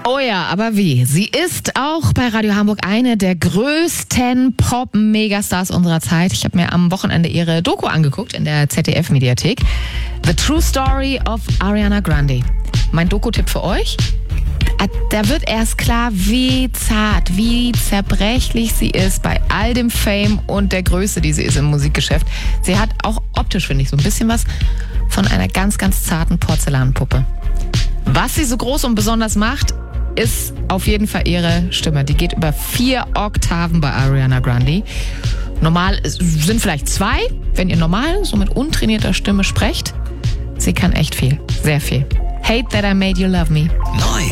Oh ja, aber wie? Sie ist auch bei Radio Hamburg eine der größten Pop-Megastars unserer Zeit. Ich habe mir am Wochenende ihre Doku angeguckt in der ZDF-Mediathek. The True Story of Ariana Grande. Mein Doku-Tipp für euch. Da wird erst klar, wie zart, wie zerbrechlich sie ist bei all dem Fame und der Größe, die sie ist im Musikgeschäft. Sie hat auch optisch, finde ich, so ein bisschen was von einer ganz, ganz zarten Porzellanpuppe. Was sie so groß und besonders macht, ist auf jeden Fall ihre Stimme. Die geht über 4 Oktaven bei Ariana Grande. Normal sind vielleicht 2, wenn ihr normal so mit untrainierter Stimme sprecht. Sie kann echt viel, sehr viel. Hate That I Made You Love Me. Neu.